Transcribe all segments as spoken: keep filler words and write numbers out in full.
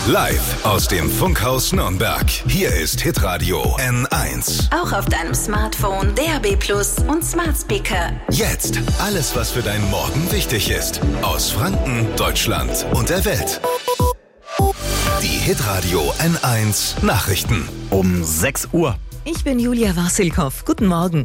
Live aus dem Funkhaus Nürnberg. Hier ist Hitradio N eins. Auch auf deinem Smartphone, D A B Plus und Smart Speaker. Jetzt alles, was für deinen Morgen wichtig ist. Aus Franken, Deutschland und der Welt. Die Hitradio N eins Nachrichten. Um sechs Uhr. Ich bin Julia Wassilkow. Guten Morgen.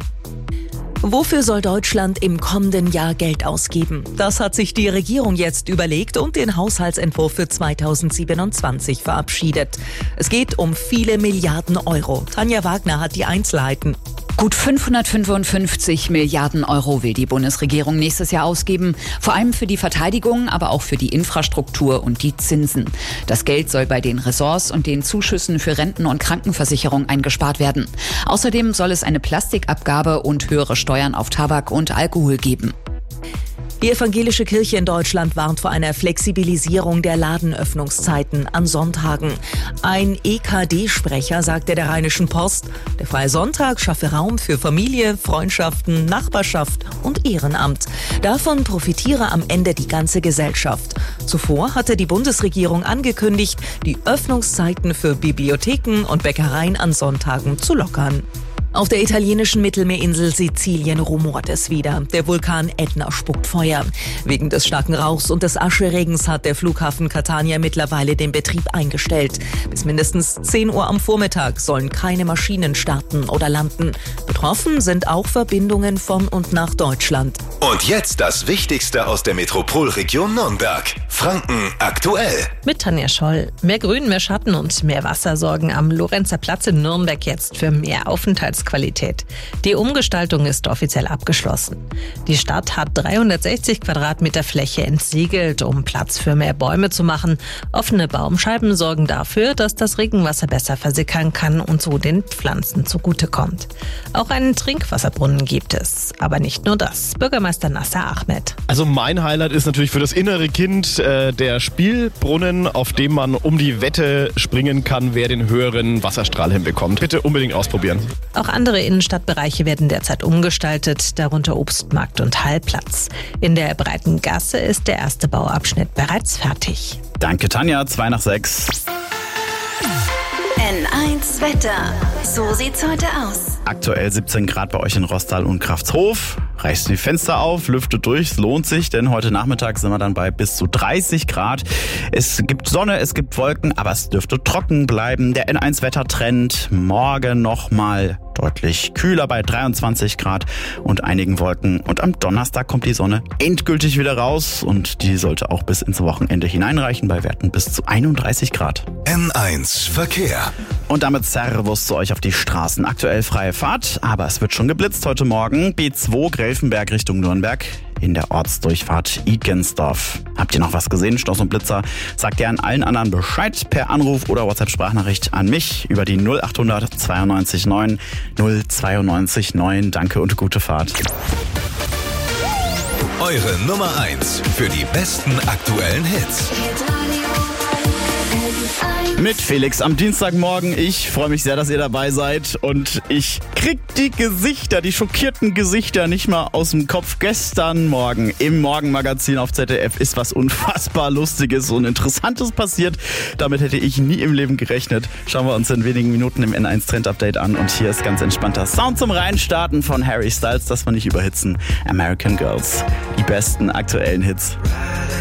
Wofür soll Deutschland im kommenden Jahr Geld ausgeben? Das hat sich die Regierung jetzt überlegt und den Haushaltsentwurf für zweitausendsiebenundzwanzig verabschiedet. Es geht um viele Milliarden Euro. Tanja Wagner hat die Einzelheiten. Gut fünfhundertfünfundfünfzig Milliarden Euro will die Bundesregierung nächstes Jahr ausgeben. Vor allem für die Verteidigung, aber auch für die Infrastruktur und die Zinsen. Das Geld soll bei den Ressorts und den Zuschüssen für Renten- und Krankenversicherung eingespart werden. Außerdem soll es eine Plastikabgabe und höhere Steuern auf Tabak und Alkohol geben. Die evangelische Kirche in Deutschland warnt vor einer Flexibilisierung der Ladenöffnungszeiten an Sonntagen. Ein E K D-Sprecher sagte der Rheinischen Post, der freie Sonntag schaffe Raum für Familie, Freundschaften, Nachbarschaft und Ehrenamt. Davon profitiere am Ende die ganze Gesellschaft. Zuvor hatte die Bundesregierung angekündigt, die Öffnungszeiten für Bibliotheken und Bäckereien an Sonntagen zu lockern. Auf der italienischen Mittelmeerinsel Sizilien rumort es wieder. Der Vulkan Ätna spuckt Feuer. Wegen des starken Rauchs und des Ascheregens hat der Flughafen Catania mittlerweile den Betrieb eingestellt. Bis mindestens zehn Uhr am Vormittag sollen keine Maschinen starten oder landen. Betroffen sind auch Verbindungen von und nach Deutschland. Und jetzt das Wichtigste aus der Metropolregion Nürnberg. Franken aktuell. Mit Tanja Scholl. Mehr Grün, mehr Schatten und mehr Wasser sorgen am Lorenzer Platz in Nürnberg jetzt für mehr Aufenthaltsqualität. Die Umgestaltung ist offiziell abgeschlossen. Die Stadt hat dreihundertsechzig Quadratmeter Fläche entsiegelt, um Platz für mehr Bäume zu machen. Offene Baumscheiben sorgen dafür, dass das Regenwasser besser versickern kann und so den Pflanzen zugutekommt. Auch einen Trinkwasserbrunnen gibt es. Aber nicht nur das. Bürgermeister Nasser Ahmed. Also mein Highlight ist natürlich für das innere Kind äh, der Spielbrunnen, auf dem man um die Wette springen kann, wer den höheren Wasserstrahl hinbekommt. Bitte unbedingt ausprobieren. Auch andere Innenstadtbereiche werden derzeit umgestaltet, darunter Obstmarkt und Hallplatz. In der Breiten Gasse ist der erste Bauabschnitt bereits fertig. Danke, Tanja. Zwei nach sechs. N eins Wetter. So sieht's heute aus. Aktuell siebzehn Grad bei euch in Rostal und Kraftshof. Reißt die Fenster auf, lüftet durch, es lohnt sich, denn heute Nachmittag sind wir dann bei bis zu dreißig Grad. Es gibt Sonne, es gibt Wolken, aber es dürfte trocken bleiben. Der N eins Wettertrend morgen nochmal deutlich kühler bei dreiundzwanzig Grad und einigen Wolken. Und am Donnerstag kommt die Sonne endgültig wieder raus und die sollte auch bis ins Wochenende hineinreichen bei Werten bis zu einunddreißig Grad. N eins Verkehr. Und damit Servus zu euch auf die Straßen. Aktuell freie Fahrt, aber es wird schon geblitzt heute Morgen. B zwei Grelfenberg Richtung Nürnberg in der Ortsdurchfahrt Igensdorf. Habt ihr noch was gesehen? Stoß und Blitzer? Sagt ihr an allen anderen Bescheid per Anruf oder WhatsApp-Sprachnachricht an mich über die null achthundert zweiundneunzig neun null zweiundneunzig neun. Danke und gute Fahrt. Eure Nummer eins für die besten aktuellen Hits. Mit Felix am Dienstagmorgen. Ich freue mich sehr, dass ihr dabei seid und ich krieg die Gesichter, die schockierten Gesichter nicht mal aus dem Kopf. Gestern Morgen im Morgenmagazin auf Z D F ist was unfassbar Lustiges und Interessantes passiert. Damit hätte ich nie im Leben gerechnet. Schauen wir uns in wenigen Minuten im N eins Trend Update an und hier ist ganz entspannter Sound zum Reinstarten von Harry Styles, das wir nicht überhitzen. American Girls. Die besten aktuellen Hits.